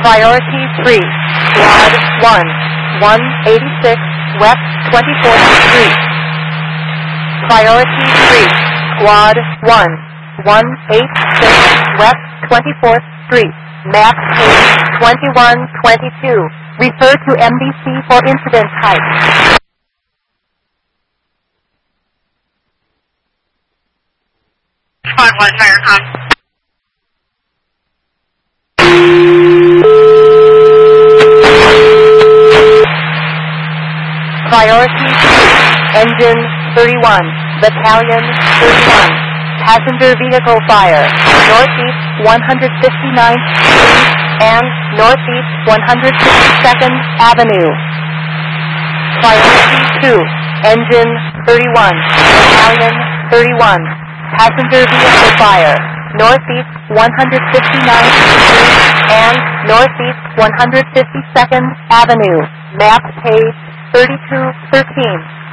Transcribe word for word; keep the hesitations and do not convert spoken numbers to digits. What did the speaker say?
Priority three, Squad one, one eighty-six West twenty-fourth Street. Priority three, Squad one, one eighty-six West twenty-fourth Street. Map page twenty-one twenty-two. Refer to M D C for incident type. Squad one, fire com. Priority two, Engine thirty-one, Battalion thirty-one, Passenger Vehicle Fire, Northeast one hundred fifty-ninth Street and Northeast one hundred fifty-second Avenue. Priority two, Engine thirty-one, Battalion thirty-one, Passenger Vehicle Fire, Northeast one hundred fifty-ninth Street and Northeast one hundred fifty-second Avenue. Map page thirty-two thirteen.